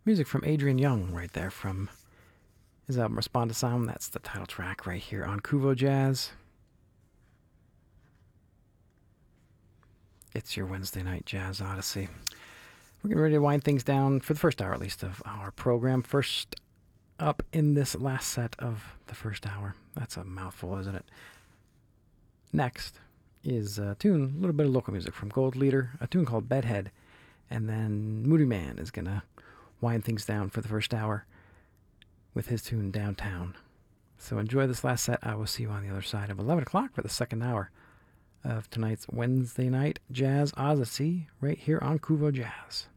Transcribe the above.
Music from Adrian Young right there from his album Respond to Sound. That's the title track right here on Kuvo Jazz. It's your Wednesday night Jazz Odyssey. We're getting ready to wind things down for the first hour, at least, of our program. First up in this last set of the first hour. That's a mouthful, isn't it? Next is a tune, a little bit of local music from Gold Leader, a tune called Bedhead. And then Moody Man is going to wind things down for the first hour with his tune Downtown. So enjoy this last set. I will see you on the other side of 11 o'clock for the second hour of tonight's Wednesday night Jazz Odyssey right here on Kuvo Jazz.